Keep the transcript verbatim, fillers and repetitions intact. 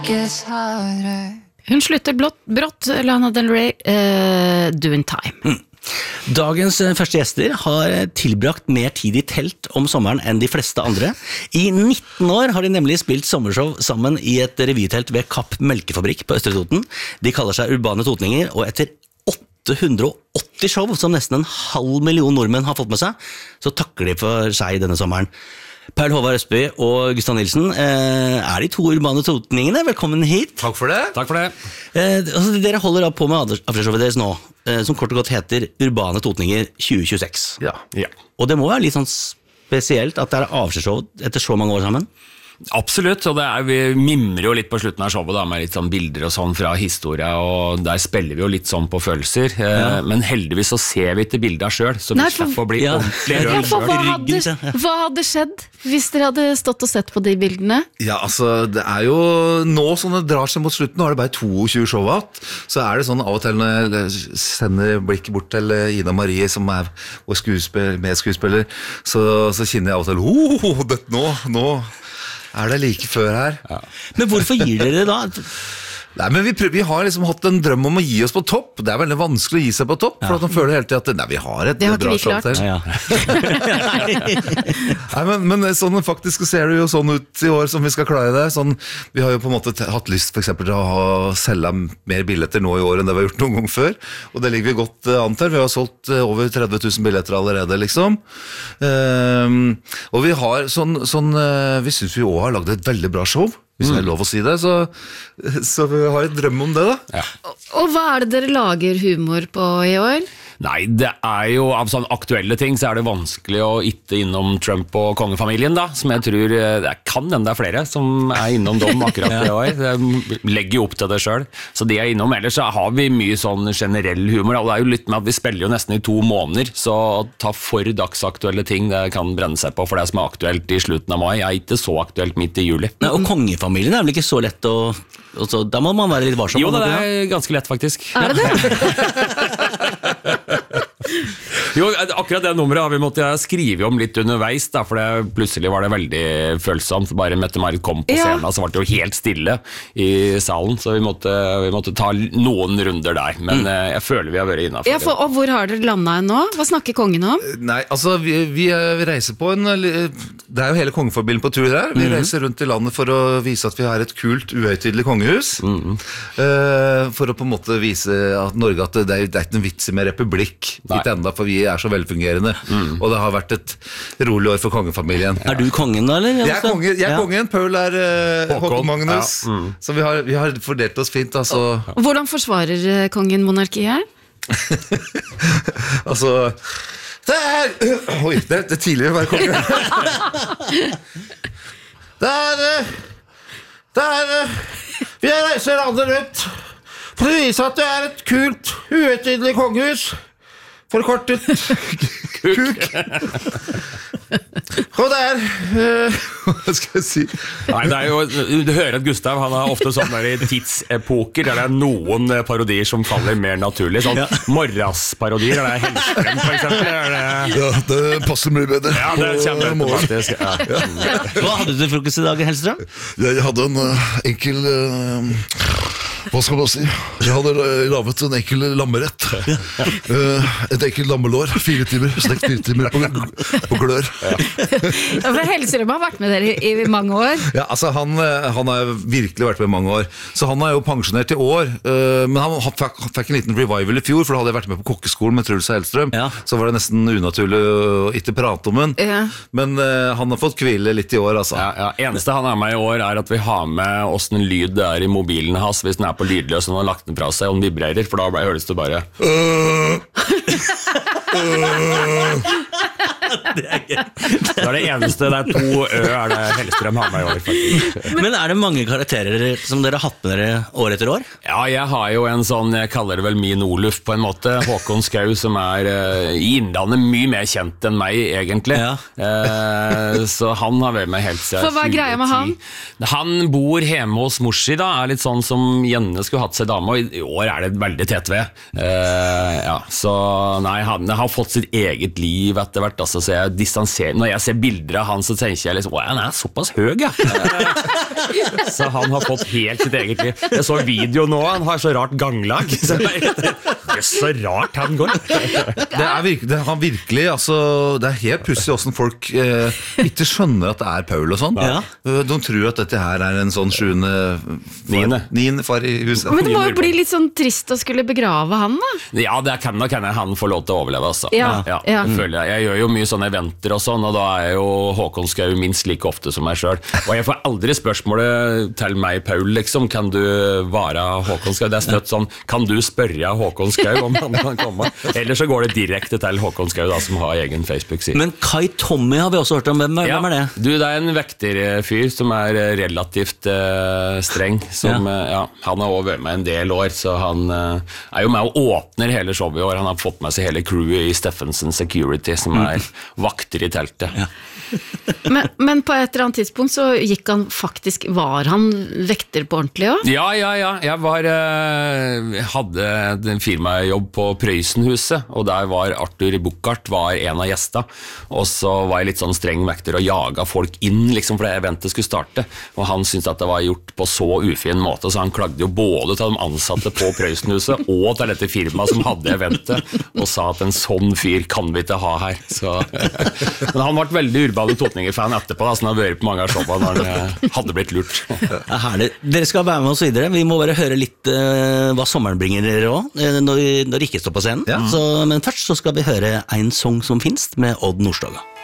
gets harder. Hun slutter blått, brått, Lana Del Rey, uh, Doing Time. Mm. Dagens første gjester har tilbrakt mer tid i telt om sommeren enn de fleste andre. I nitten år har de nemlig spilt sommershow sammen i et revytelt ved Kapp Melkefabrikk på Østre Toten. De kaller seg Urbane Totninger, og etter åtte hundre og åtti show som nesten en halv million nordmenn har fått med seg, så takker de for seg denne sommeren. Paul Håvard Østby og Gustav Nilsen eh, er de to urbane totningene. Velkommen hit. Takk for det. Takk for det. Eh, altså, dere holder da på med aftershowet deres nå, eh, som kort og godt heter Urbane Totninger tjue tjueseks. Ja. Ja. Og det må være litt sånn spesielt at det er avskjedsshow etter så mange år sammen. Absolutt, og det er, vi mimrer jo litt på slutten av showet da, med litt sånn bilder og sånn fra historie, og der spiller vi jo litt sånn på følelser, ja. eh, men heldigvis så ser vi ikke bildet selv, så vi Nei, for, slipper å bli ja. ordentlig ja, rød for hva, selv. hadde, hva hadde skjedd hvis dere hadde stått og sett på de bildene? Ja, altså, det er jo nå som det drar seg mot slutten, nå er det bare tjueto show at, så er det sånn av og til når jeg sender blikket bort til Ida Marie, som er vår skuespiller, medskuespiller, så, så kjenner jeg av og til, oh, det, nå, nå er det like før her. Ja. Men hvorfor gir dere det da? Nei, men vi, prøver, vi har liksom hatt en drøm om å gi oss på topp. Det er veldig vanskelig å gi seg på topp, for ja. At man føler hele tiden at nei, vi har et det har bra show til. Ja, ja. Nei, men, men sånn, faktisk ser det jo sånn ut i år som vi skal klare det. Sånn, vi har jo på en måte hatt lyst for eksempel til å ha, selge mer billetter nå i år enn det vi har gjort noen gang før. Og det ligger vi godt uh, an til. Vi har solgt uh, over tretti tusen billetter allerede, liksom. Um, og vi har sånn, sånn uh, vi synes vi også har laget et veldig bra show. Hvis det er lov å si det, så, så vi har en drøm om det da. Ja. Og, og hva er det dere lager humor på i år? Nei, det er jo av sånne aktuelle ting så er det vanskelig å ikke innom Trump og kongefamilien da, som jeg tror, det kan hende det er flere som er innom dem akkurat det år. Jeg legger jo opp til det selv, så de er innom. Ellers så har vi mye sånn generell humor, og det er jo litt med at vi spiller jo nesten i to måneder, så å ta for dagsaktuelle ting, det kan brenne seg på, for det som er aktuelt i slutten av mai, er ikke så aktuelt midt i juli. Nei, og kongefamilien er vel ikke så lett å... Også, da må man være litt varsom. Jo, det er ganske lett faktisk. Er det det? Jo, akkurat det nummeret har vi måttet skrive om litt underveis da, for det, plutselig var det veldig følsomt. Bare Mette-Marit kom på scenen, ja. Så var det jo helt stille i salen, så vi måtte, vi måtte ta noen runder der, men mm. jeg føler vi har vært innenfor. Ja, for, og hvor har dere landet nå? Hva snakker kongen om? Nei, altså, vi, vi, vi reiser på en, det er jo hele kongefamilien på tur der, vi mm. reiser rundt i landet for å vise at vi har et kult, uhøytidelig kongehus, mm. uh, for å på en måte vise at Norge, at det er, det er ikke en vits med republikk, ikke enda, for vi er så velfungerende, mm. og det har vært et rolig år for kongefamilien. Er du kongen da, eller? Jeg er kongen, jeg er ja. kongen. Paul er uh, Håkon Magnus, ja. mm. så vi har, vi har fordelt oss fint, altså. Og, hvordan forsvarer kongen monarkiet her? Altså, det er, oi, det, det er tidlig å være kongen. Det er, det er, vi reiser landet rundt, for å vise at det er et kult, uhøytidelig kongehus. Forkortet kuk. Og det er uh, hva skal jeg si? Nei, det er jo, du hører at Gustav han har ofte sånne der tidsepoker der det er noen parodier som faller mer naturlig, sånn ja. Morras-parodier, der det er Hellstrøm for eksempel er det... Ja, det passer mye bedre. Ja, det kjenner jeg faktisk ja. Ja. Hva hadde du til frokost i dag, Hellstrøm? Jeg hadde en uh, enkel uh, hva skal man si? Jeg hadde lavet en enkel lammerett. uh, Et enkelt lammelår, fire timer, stekt fire timer på, på glør. Ja, for Hellstrøm har vært med dere i, i mange år. Ja, altså han, han har virkelig vært med i mange år. Så han er jo pensjonert i år, uh, men han, han, fikk, han fikk en liten revival i fjor, for da hadde jeg vært med på kokkeskolen med Truls og Hellstrøm. Ja. Så var det nesten unaturlig å ikke prate om den. Ja. Men uh, han har fått hvile litt i år, altså. Ja, ja. Eneste han har med i år er at vi har med hvordan lyd det er i mobilen hans, hvis den er på lydløs og han har lagt den fra seg og den vibrerer, for da bare høres det bare uh, uh. Det er gøy. Det er det eneste, det er to ø er det Hellstrøm har med i år faktisk. Men er det mange karakterer som dere har hatt med dere år etter år? Ja, jeg har jo en sånn, jeg kaller det vel min Oluf på en måte, Håkon Skau, som er uh, i Innlandet mye mer kjent enn meg egentlig, ja. uh, så han har vært med helt siden. For hva er greia med han? Han bor hjemme hos Morsi da, er litt sånn som Jenne skulle hatt seg dame, og i år er det veldig tett ved. Uh, ja, så nei, han har fått sitt eget liv etter hvert, altså, så jeg jeg distanserer Når jeg ser bilder av han, så tenker jeg liksom, åh, han er såpass høy, ja. Så han har fått helt sitt eget liv. Jeg så video nå, han har så rart ganglag. Så det er så rart han går. Det er virkelig, det har virkelig altså, det er helt pussig hvordan folk eh, ikke skjønner at det er Paul og sånn. Ja. De tror at dette her er en sånn sjuende Niende. Niende far i huset. Men det må jo bli litt sånn trist å skulle begrave han, da. Ja, det kan nok hende han får lov til å overleve, altså. Ja, ja, ja. det føler jeg. Jeg gjør jo mye sånne eventer og sånn, og da er jo Håkon Skau minst like ofte som meg selv. Og jeg får aldri spørsmålet til meg, Paul, liksom, kan du være Håkon Skau? Det er støtt sånn, kan du spørre Håkon Skau om han kan komme? Eller så går det direkte til Håkon Skau, da, som har egen Facebook-side. Men Kai Tommy har vi også hørt om. Hvem, Ja, hvem er det? du, det er en vekterfyr som er relativt uh, streng. Som, ja. Uh, ja, han har også vært med en del år, så han uh, er jo med og åpner hele showet i år. Han har fått med seg hele crewet i Steffensen Security, som er vakter i teltet. Ja. Men, men på et eller annet tidspunkt så gikk han faktisk, var han vekter på ordentlig også? Ja, ja, ja. Jeg var, uh, hadde en firmajobb på Prøysenhuset, og der var Arthur Buchart var en av gjestene. Og så var jeg litt sånn streng vekter og jaga folk inn, liksom, for det eventet skulle starte. Og han syntes at det var gjort på så ufin måte, så han klagde jo både til de ansatte på Prøysenhuset og til dette firmaet som hadde eventet, og sa at en sånn fyr kan vi ikke ha her. Så, men han ble veldig Urbane Totninger-fan etterpå, da, så han har vært på mange av showene når han hadde blitt lurt. Det er herlig. Dere skal være med oss videre. Vi må bare høre litt uh, hva sommeren bringer dere også, når, når dere ikke står på scenen. Ja. Så, men først så skal vi høre en sang som finnes med Odd Nordstoga.